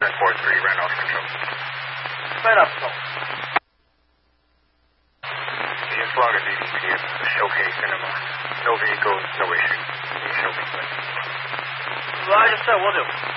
1043, Randolph Control. Randolph Control. Just log a DDP at the Showcase Cinema. No vehicles, no issue. Showcase. Roger, sir, will do.